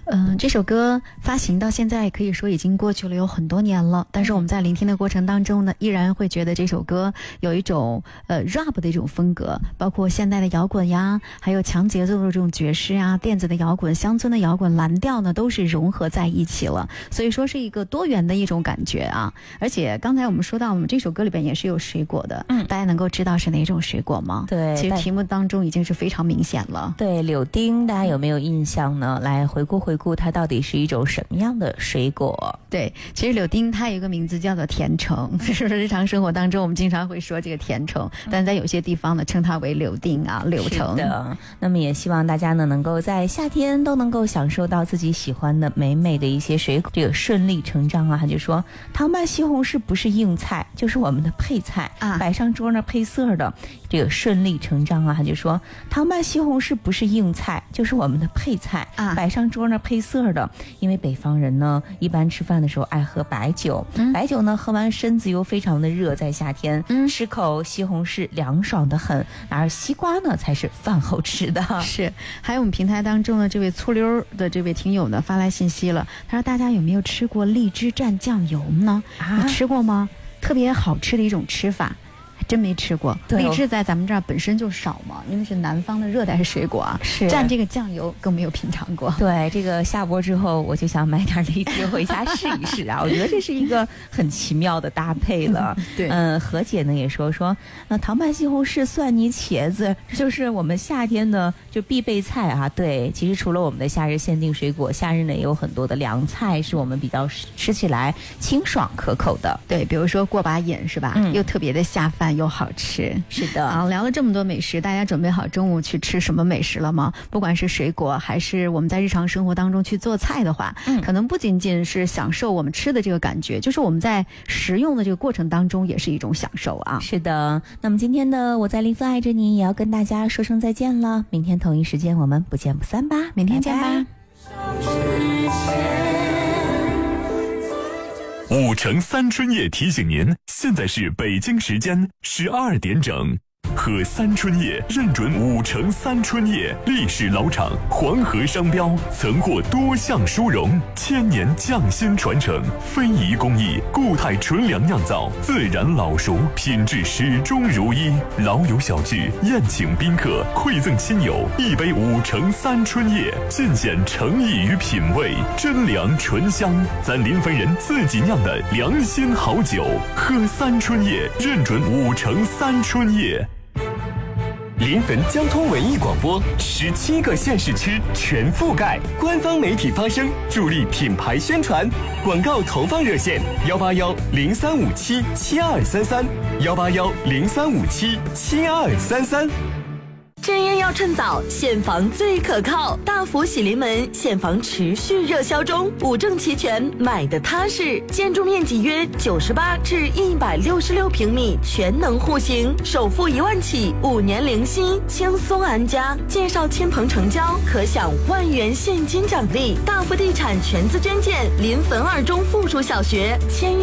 这首歌发行到现在可以说已经过去了有很多年了，但是我们在聆听的过程当中呢，依然会觉得这首歌有一种rap 的一种风格，包括现代的摇滚呀，还有强节奏的这种爵士啊，电子的摇滚、乡村的摇滚、蓝调呢，都是融合在一起了，所以说是一个多元的一种感觉啊。而且刚才我们说到，我们这首歌里边也是有水果的，大家能够知道是哪种水果吗？ 对， 其实题目当中已经是非常明显了。 对，柳丁，大家有没有印象呢？来回顾它到底是一种什么样的水果？ 对，其实柳丁它有一个名字叫做甜橙，是不是日常生活当中我们经常会说这个甜橙，但在有些地方呢称它为柳丁啊、柳橙。 是的，那么也希望大家呢能够在夏天都能够享受到自己喜欢的美美的一些水果，这个顺理成章啊。他就说糖拌西红柿不是硬菜，就是我们的配菜啊，摆上桌呢配色的，这个顺理成章啊。他就说糖拌西红柿不是硬菜，就是我们的配菜啊，摆上桌呢配色的。因为北方人呢一般吃饭的时候爱喝白酒，白酒呢喝完身子又非常的热，在夏天吃口西红柿凉爽的很，而西瓜呢才是饭后吃的。 是，还有我们平台当中呢这位粗溜的这位听友呢发来信息了，他说大家有没有吃过荔枝蘸酱油呢？你吃过吗？特别好吃的一种吃法。真没吃过，荔枝在咱们这儿本身就少嘛，因为是南方的热带水果啊，蘸这个酱油更没有品尝过。 对，这个下播之后我就想买点荔枝回家试一试啊，我觉得这是一个很奇妙的搭配了。 对， 何姐呢也说糖拌西红柿、蒜泥、茄子，就是我们夏天的就必备菜啊。对，其实除了我们的夏日限定水果，夏日呢也有很多的凉菜是我们比较吃起来清爽可口的。 对，比如说过把瘾是吧？又特别的下饭又好吃。 是的啊，聊了这么多美食，大家准备好中午去吃什么美食了吗？不管是水果还是我们在日常生活当中去做菜的话，可能不仅仅是享受我们吃的这个感觉，就是我们在食用的这个过程当中也是一种享受啊。 是的，那么今天呢，我在临汾爱着你也要跟大家说声再见了，明天同一时间我们不见不散吧， 明天见吧。 拜拜。 5城3春夜提醒您，现在是北京时间12点整。和3春夜认准5城3春夜，历史老厂，黄河商标，曾获多项殊荣，千年匠心传承，非遗工艺，固态纯粮酿造，自然老熟，品质始终如一。老友小聚，宴请宾客，馈赠亲友，一杯5城3春夜，尽显诚意与品味，真粮醇香，咱临汾人自己酿的良心好酒。喝3春夜，认准5城3春夜。 临汾交通文艺广播，17个县市区全覆盖，官方媒体发声，助力品牌宣传。广告投放热线：181-0357-7233，181-0357-7233。 真烟要趁早，现房最可靠。大福喜临门现房持续热销中，5证齐全，买的踏实。建筑面积约98至166平米，全能户型，首付1万起，5年零息，轻松安家。介绍亲朋成交，可享1万元现金奖励。大福地产全资捐建临汾2中附属小学签约。